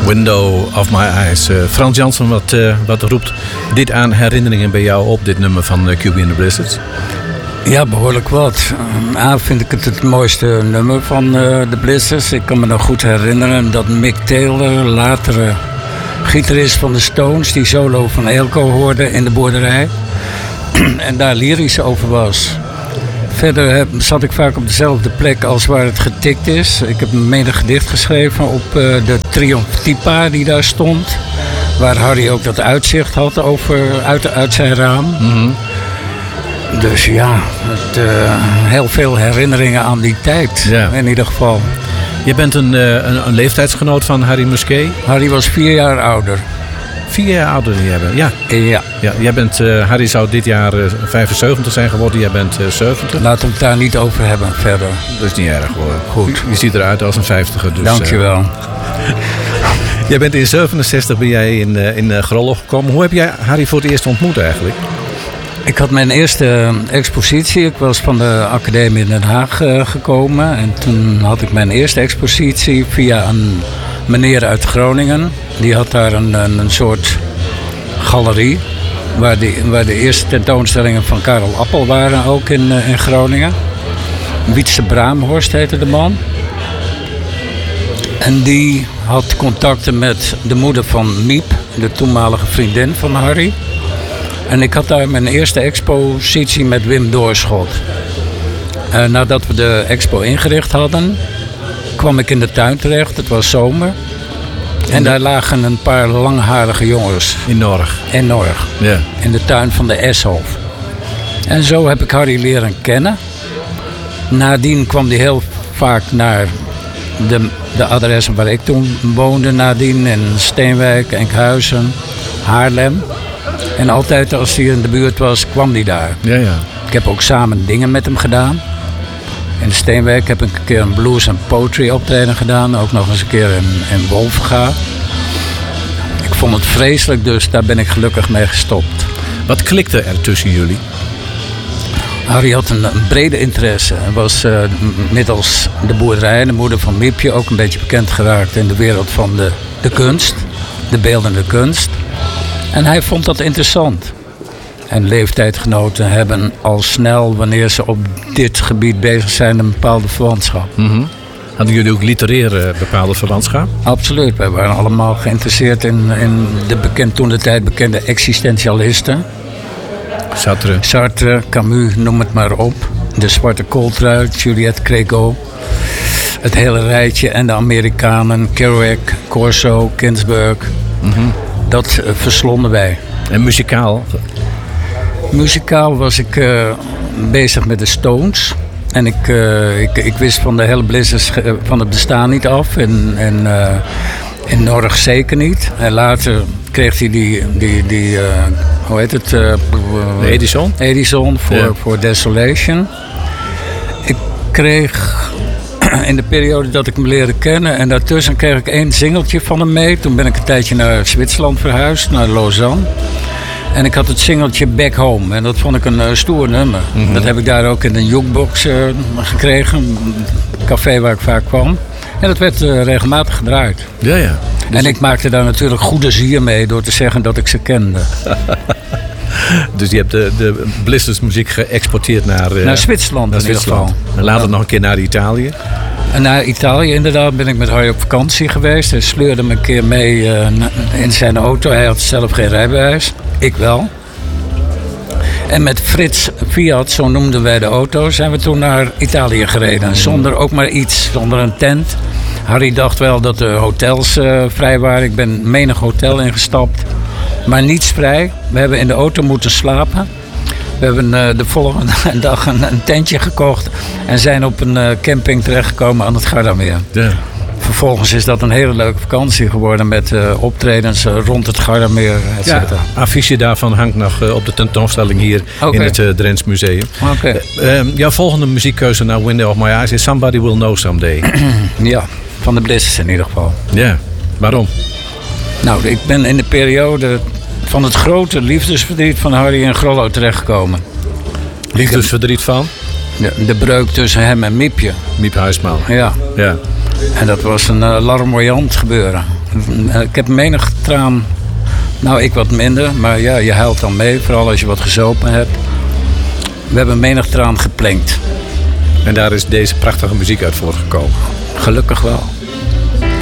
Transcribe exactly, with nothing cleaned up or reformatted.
Window of My Eyes. Uh, Frans Jansen, wat, uh, wat roept dit aan herinneringen bij jou op, dit nummer van uh, Q B and the Blizzards? Ja, behoorlijk wat. A, vind ik het het mooiste nummer van uh, de Blizzards. Ik kan me nog goed herinneren dat Mick Taylor, latere gitarist van de Stones, die solo van Eelco hoorde in de boerderij. En daar lyrisch over was. Verder heb, zat ik vaak op dezelfde plek als waar het getikt is. Ik heb een menig gedicht geschreven op uh, de Triomphtipa die daar stond. Waar Harry ook dat uitzicht had over, uit, uit zijn raam. Mm-hmm. Dus ja, het, uh, heel veel herinneringen aan die tijd, ja. In ieder geval. Je bent een, uh, een, een leeftijdsgenoot van Harry Musquet? Harry was vier jaar ouder. Vier jaar ouder dan jij bent, ja. Ja. ja jij bent, uh, Harry zou dit jaar uh, vijfenzeventig zijn geworden, jij bent uh, zeventig. Laten we het daar niet over hebben verder. Dat is niet erg hoor. Goed. Je, je ziet eruit als een vijftiger. Dus, dankjewel. Uh, jij bent in zevenenzestig ben jij in, uh, in uh, Grollo gekomen. Hoe heb jij Harry voor het eerst ontmoet eigenlijk? Ik had mijn eerste expositie. Ik was van de academie in Den Haag uh, gekomen. En toen had ik mijn eerste expositie via een meneer uit Groningen. Die had daar een, een, een soort galerie. Waar, die, waar de eerste tentoonstellingen van Karel Appel waren ook in, uh, in Groningen. Wietse Braamhorst heette de man. En die had contacten met de moeder van Miep, de toenmalige vriendin van Harry. En ik had daar mijn eerste expositie met Wim Doorschot. Uh, nadat we de expo ingericht hadden, kwam ik in de tuin terecht. Het was zomer. En daar lagen een paar langharige jongens. In Norg. In Norg. Ja. In de tuin van de Eshof. En zo heb ik Harry leren kennen. Nadien kwam hij heel vaak naar de, de adressen waar ik toen woonde. Nadien in Steenwijk, Enkhuizen, Haarlem. En altijd als hij in de buurt was, kwam hij daar. Ja, ja. Ik heb ook samen dingen met hem gedaan. In Steenwijk heb ik een keer een blues en poetry optreden gedaan. Ook nog eens een keer in, in Wolvenga. Ik vond het vreselijk, dus daar ben ik gelukkig mee gestopt. Wat klikte er tussen jullie? Harry had een, een brede interesse. Hij was uh, middels de boerderij en de moeder van Miepje ook een beetje bekend geraakt in de wereld van de, de kunst. De beeldende kunst. En hij vond dat interessant. En leeftijdgenoten hebben al snel, wanneer ze op dit gebied bezig zijn, een bepaalde verwantschap. Mm-hmm. Hadden jullie ook literaire bepaalde verwantschap? Absoluut. Wij waren allemaal geïnteresseerd in, in de bekend, toen de tijd bekende existentialisten. Sartre. Sartre, Camus, noem het maar op. De Zwarte Kooltrui, Juliette Gréco. Het hele rijtje en de Amerikanen, Kerouac, Corso, Ginsberg. Mm-hmm. Dat uh, verslonden wij. En muzikaal? Muzikaal was ik uh, bezig met de Stones. En ik, uh, ik, ik wist van de hele Blizzards uh, van het bestaan niet af. En, en uh, in Norg zeker niet. En later kreeg hij die, die, die uh, hoe heet het? Uh, de Edison? Edison voor, ja. voor Desolation. Ik kreeg in de periode dat ik hem leerde kennen. En daartussen kreeg ik één singeltje van hem mee. Toen ben ik een tijdje naar Zwitserland verhuisd, naar Lausanne. En ik had het singeltje Back Home. En dat vond ik een uh, stoer nummer. Mm-hmm. Dat heb ik daar ook in een jukebox uh, gekregen. Een café waar ik vaak kwam. En dat werd uh, regelmatig gedraaid. Ja, ja. Dus en ik maakte daar natuurlijk goede zier mee door te zeggen dat ik ze kende. Dus je hebt de, de Blizzards muziek geëxporteerd naar, uh, naar Zwitserland naar in ieder geval. En later ja. nog een keer naar Italië. En naar Italië inderdaad ben ik met Harry op vakantie geweest. Hij sleurde me een keer mee uh, in zijn auto. Hij had zelf geen rijbewijs. Ik wel. En met Frits Fiat, zo noemden wij de auto, zijn we toen naar Italië gereden. Zonder ook maar iets, zonder een tent. Harry dacht wel dat de hotels uh, vrij waren. Ik ben menig hotel ingestapt. Maar niets vrij. We hebben in de auto moeten slapen. We hebben uh, de volgende dag een, een tentje gekocht. En zijn op een uh, camping terechtgekomen aan het Gardameer. Ja. Vervolgens is dat een hele leuke vakantie geworden met uh, optredens uh, rond het Gardameer, et cetera. Ja, affiche daarvan hangt nog uh, op de tentoonstelling hier okay. in het uh, Drents Museum. Okay. Uh, uh, jouw volgende muziekkeuze naar Window of My Eyes is Somebody Will Know Someday. Ja, van de Blizzards in ieder geval. Ja, waarom? Nou, ik ben in de periode van het grote liefdesverdriet van Harry en Grollo terechtgekomen. Liefdesverdriet van? De, de breuk tussen hem en Miepje. Miep Huisman. Ja. Ja. En dat was een uh, larmoyant gebeuren. Ik heb menig traan. Nou, ik wat minder. Maar ja, je huilt dan mee. Vooral als je wat gezopen hebt. We hebben menig traan geplenkt. En daar is deze prachtige muziek uit voortgekomen. Gelukkig wel.